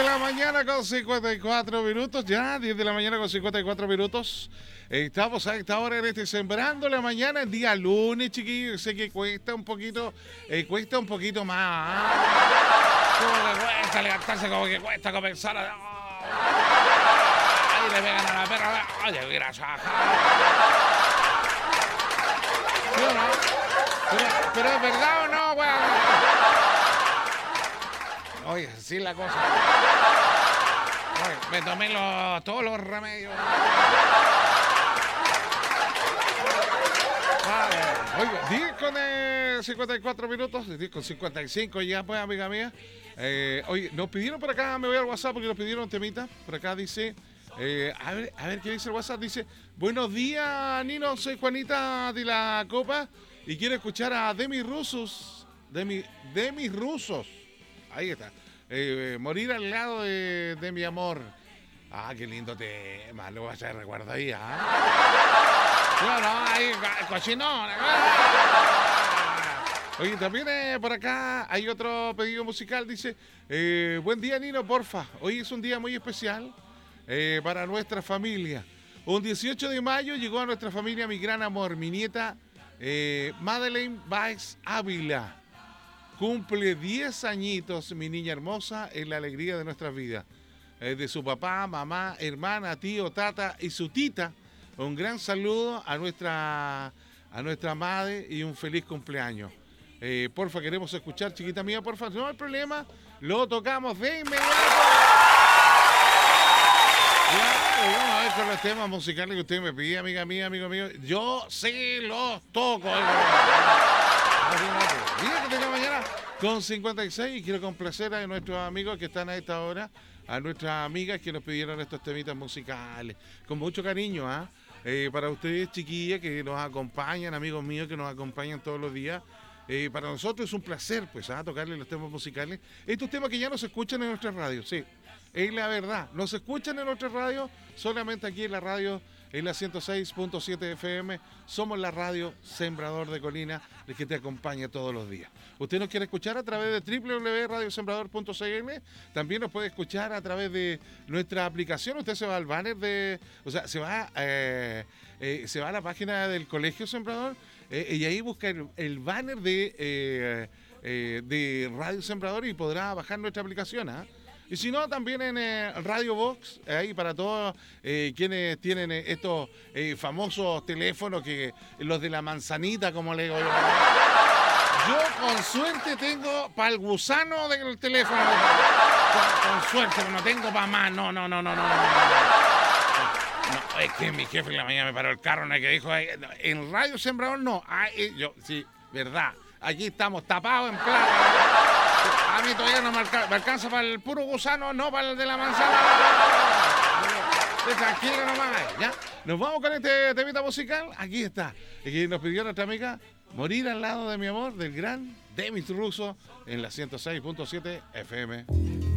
de la mañana con 54 minutos, ya 10 de la mañana con 54 minutos. Estamos a esta hora en este Sembrando la Mañana, el día lunes, chiquillos. Sé que cuesta un poquito más. Como que cuesta levantarse, como que cuesta comenzar a... Ahí le pegan a la perra. Oye, mira, ¿sí o no? Pero es verdad o no, weón. Oye, sí la cosa. Oye, me tomé todos los remedios. Vale. Oiga, 10 con 54 minutos, 10 con 55 ya, pues, amiga mía. Oye, nos pidieron por acá, me voy al WhatsApp porque nos pidieron temita. Por acá dice, a ver qué dice el WhatsApp. Dice, buenos días, Nino, soy Juanita de la Copa y quiero escuchar a Demi Rusos. Demi Rusos. Ahí está. Morir al lado de mi amor. Ah, qué lindo tema. Lo vas a recuerdo ahí, No, ahí, cochinón. Oye, también por acá hay otro pedido musical. Dice, buen día, Nino, porfa. Hoy es un día muy especial para nuestra familia. Un 18 de mayo llegó a nuestra familia mi gran amor, mi nieta Madeleine Baez Ávila. Cumple 10 añitos, mi niña hermosa, en la alegría de nuestras vidas. De su papá, mamá, hermana, tío, tata y su tita. Un gran saludo a nuestra madre y un feliz cumpleaños. Porfa, queremos escuchar, chiquita mía, porfa. No hay problema, lo tocamos de inmediato. Ya, vamos a ver con los temas musicales que usted me pide, amiga mía, amigo mío. Yo sí los toco. Mira que tengo mañana con 56 y quiero complacer a nuestros amigos que están a esta hora, a nuestras amigas que nos pidieron estos temitas musicales. Con mucho cariño, para ustedes, chiquillas, que nos acompañan, amigos míos que nos acompañan todos los días. Para nosotros es un placer, pues, tocarles los temas musicales. Estos temas que ya no se escuchan en nuestra radio, sí. Es la verdad, no se escuchan en nuestra radio, solamente aquí en la radio, en la 106.7 FM. Somos la radio Sembrador de Colina, el que te acompaña todos los días. Usted nos quiere escuchar a través de www.radiosembrador.cl. También nos puede escuchar a través de nuestra aplicación. Usted se va al banner se va a la página del Colegio Sembrador y ahí busca el banner de Radio Sembrador y podrá bajar nuestra aplicación, Y si no, también en Radio Box, ahí para todos quienes tienen estos famosos teléfonos, que los de la manzanita, como le digo yo. Yo con suerte tengo para el gusano del teléfono. Con suerte, no tengo para más. No, es que mi jefe en la mañana me paró el carro en el que dijo, en Radio Sembrador no. Yo, sí, verdad. Aquí estamos tapados en plata. A mí todavía no me alcanza para el puro gusano, no para el de la manzana. Tranquilo nomás, ¿ya? Nos vamos con este temita musical. Aquí está. Aquí nos pidió nuestra amiga Morir al lado de mi amor, del gran Demi Rusos en la 106.7 FM.